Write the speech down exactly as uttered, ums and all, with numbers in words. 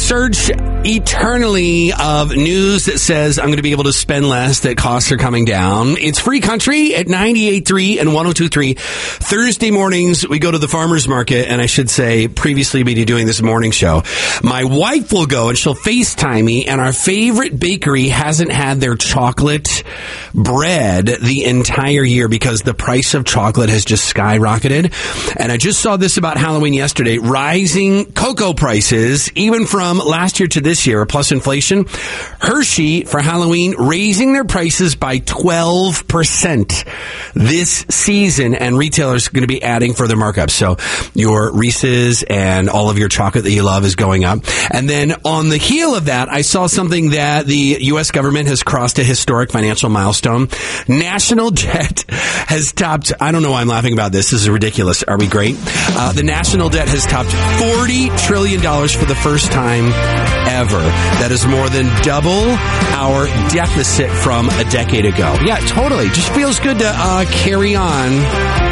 search eternally of news that says I'm going to be able to spend less, that costs are coming down. It's Free Country at ninety-eight point three and one oh two point three. Thursday mornings, we go to the farmer's market, and I should say previously be doing this morning show. My wife will go, and she'll FaceTime me, and our favorite bakery hasn't had their chocolate bread the entire year because the price of chocolate has just skyrocketed. And I just saw this about Halloween yesterday. Rising cocoa prices, even from last year to this year, plus inflation. Hershey, for Halloween, raising their prices by twelve percent this season, and retailers are going to be adding further markups. So your Reese's and all of your chocolate that you love is going up. And then on the heel of that, I saw something that the U S government has crossed a historic financial milestone. National debt has topped, I don't know why I'm laughing about this. This is ridiculous. Are we great? Uh, the national debt has topped forty trillion dollars for the first time ever. That is more than double our deficit from a decade ago. Yeah, totally. Just feels good to uh, carry on